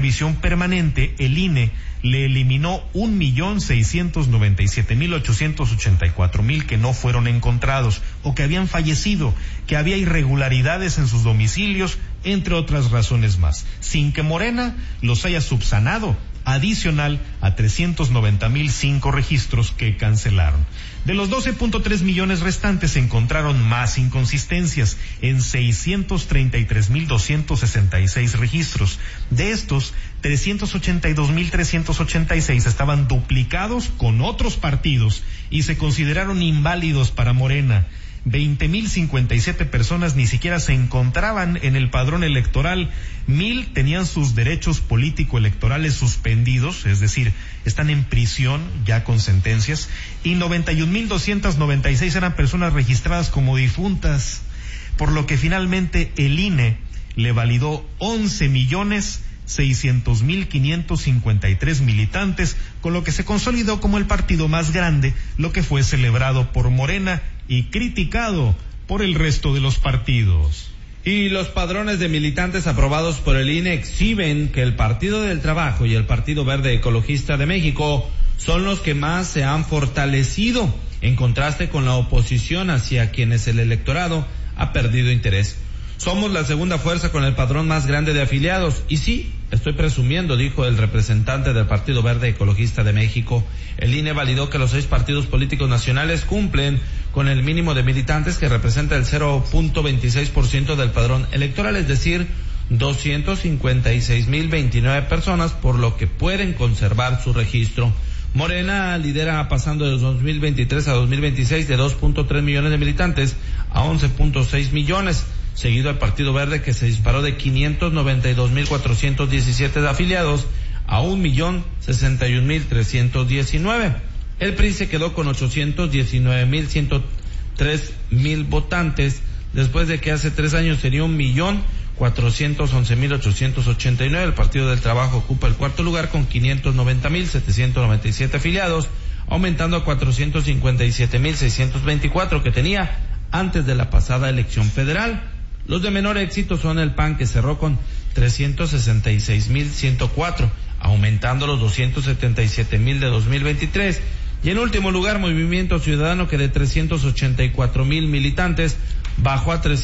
revisión permanente, el INE le eliminó 1.697.884 que no fueron encontrados o que habían fallecido, que había irregularidades en sus domicilios, entre otras razones más, sin que Morena los haya subsanado, adicional a 390.005 registros que cancelaron. De los 12.3 millones restantes se encontraron más inconsistencias en 633.266 registros. De estos, 382.386 estaban duplicados con otros partidos y se consideraron inválidos para Morena. 20.057 personas ni siquiera se encontraban en el padrón electoral, 1,000 tenían sus derechos político-electorales suspendidos, es decir, están en prisión ya con sentencias, y 91.296 eran personas registradas como difuntas, por lo que finalmente el INE le validó 11.600.553 militantes, con lo que se consolidó como el partido más grande, lo que fue celebrado por Morena y criticado por el resto de los partidos. Y los padrones de militantes aprobados por el INE exhiben que el Partido del Trabajo y el Partido Verde Ecologista de México son los que más se han fortalecido, en contraste con la oposición hacia quienes el electorado ha perdido interés. Somos la segunda fuerza con el padrón más grande de afiliados. Y sí, estoy presumiendo, dijo el representante del Partido Verde Ecologista de México. El INE validó que los 6 partidos políticos nacionales cumplen con el mínimo de militantes que representa el 0.26% del padrón electoral, es decir, 256.029 personas, por lo que pueden conservar su registro. Morena lidera pasando de 2023 a 2026 de 2.3 millones de militantes a 11.6 millones. Seguido al Partido Verde, que se disparó de 592.417 afiliados a 1.061.319. El PRI se quedó con 819.103.000 votantes, después de que hace 3 años tenía 1.411.889. El Partido del Trabajo ocupa el cuarto lugar con 590.797 afiliados, aumentando a 457.624 que tenía antes de la pasada elección federal. Los de menor éxito son el PAN, que cerró con 366.104, aumentando los 277.000 de 2023. Y en último lugar, Movimiento Ciudadano, que de 384.000 militantes bajó a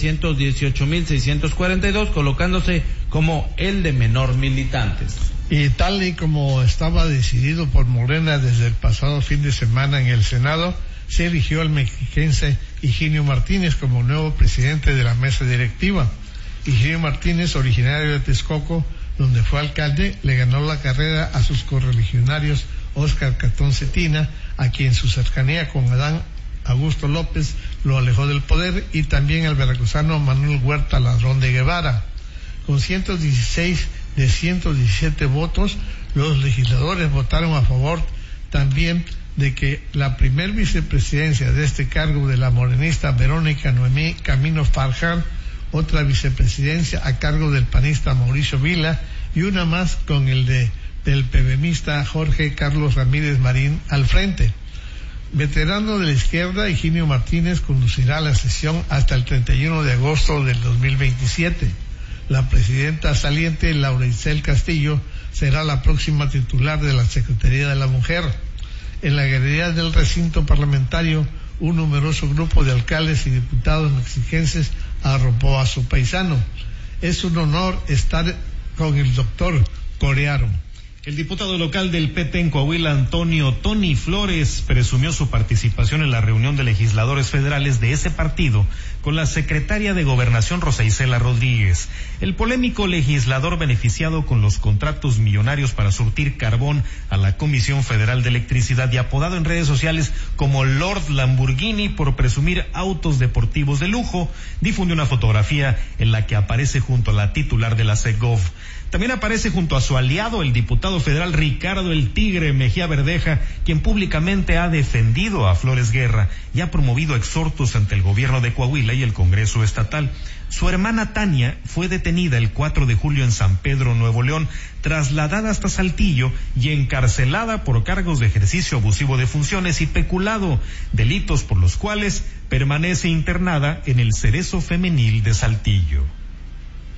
318.642, colocándose como el de menor militantes. Y tal y como estaba decidido por Morena desde el pasado fin de semana en el Senado, se eligió al mexiquense Higinio Martínez como nuevo presidente de la mesa directiva. Higinio Martínez, originario de Texcoco, donde fue alcalde, le ganó la carrera a sus correligionarios Óscar Catón Cetina, a quien su cercanía con Adán Augusto López lo alejó del poder, y también al veracruzano Manuel Huerta Ladrón de Guevara. Con 116 de 117 votos, los legisladores votaron a favor también de que la primer vicepresidencia de este cargo de la morenista Verónica Noemí Camino Farján, otra vicepresidencia a cargo del panista Mauricio Vila y una más con el del PBMista Jorge Carlos Ramírez Marín al frente. Veterano de la izquierda, Higinio Martínez conducirá la sesión hasta el 31 de agosto del 2027. La presidenta saliente, Laura Itzel Castillo, será la próxima titular de la Secretaría de la Mujer. En la galería del recinto parlamentario, un numeroso grupo de alcaldes y diputados mexiquenses arropó a su paisano. Es un honor estar con el doctor Corearo. El diputado local del PT en Coahuila, Antonio Tony Flores, presumió su participación en la reunión de legisladores federales de ese partido con la secretaria de Gobernación, Rosa Isela Rodríguez. El polémico legislador, beneficiado con los contratos millonarios para surtir carbón a la Comisión Federal de Electricidad y apodado en redes sociales como Lord Lamborghini por presumir autos deportivos de lujo, difundió una fotografía en la que aparece junto a la titular de la Segov. También aparece junto a su aliado, el diputado federal Ricardo el Tigre Mejía Verdeja, quien públicamente ha defendido a Flores Guerra y ha promovido exhortos ante el gobierno de Coahuila y el Congreso estatal. Su hermana Tania fue detenida el 4 de julio en San Pedro, Nuevo León, trasladada hasta Saltillo y encarcelada por cargos de ejercicio abusivo de funciones y peculado, delitos por los cuales permanece internada en el Cerezo Femenil de Saltillo.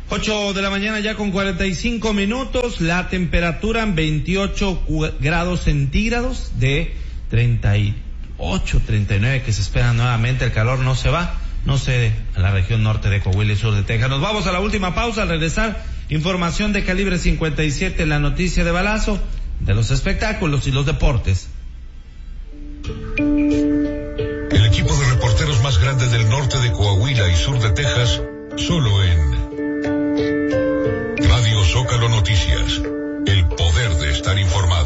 8 de la mañana ya con 45 minutos, la temperatura en 28 grados centígrados de 38, 39 que se espera nuevamente, el calor no se va, no cede a la región norte de Coahuila y sur de Texas. Nos vamos a la última pausa, al regresar, información de Calibre 57, la noticia de balazo, de los espectáculos y los deportes. El equipo de reporteros más grande del norte de Coahuila y sur de Texas, solo en Radio Zócalo Noticias, el poder de estar informado.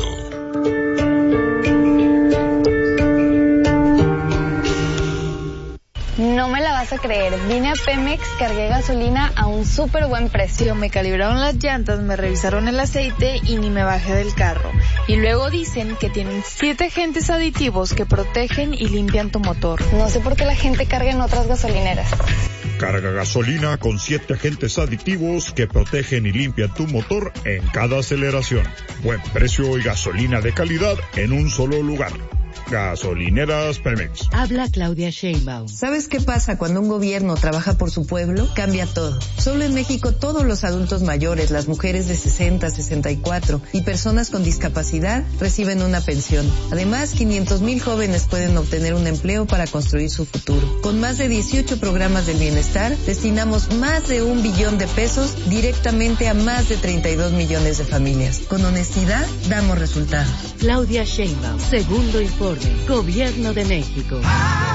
No me la vas a creer, vine a Pemex, cargué gasolina a un súper buen precio. Me calibraron las llantas, me revisaron el aceite y ni me bajé del carro. Y luego dicen que tienen 7 agentes aditivos que protegen y limpian tu motor. No sé por qué la gente carga en otras gasolineras. Carga gasolina con 7 agentes aditivos que protegen y limpian tu motor en cada aceleración. Buen precio y gasolina de calidad en un solo lugar. Gasolineras Pemex. Habla Claudia Sheinbaum. ¿Sabes qué pasa cuando un gobierno trabaja por su pueblo? Cambia todo. Solo en México todos los adultos mayores, las mujeres de 60, 64 y personas con discapacidad reciben una pensión. Además, 500,000 jóvenes pueden obtener un empleo para construir su futuro. Con más de 18 programas del bienestar, destinamos más de 1 billón de pesos directamente a más de 32 millones de familias. Con honestidad, damos resultados. Claudia Sheinbaum, segundo informe. Gobierno de México.